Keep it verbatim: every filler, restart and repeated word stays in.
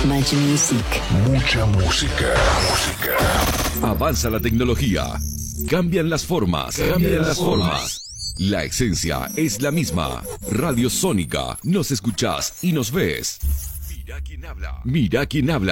Much music. Mucha música. Música. Avanza la tecnología. Cambian las formas. Cambian las formas. La esencia es la misma. Radio Sónica. Nos escuchás y nos ves. Mira quién habla. Mira quién habla.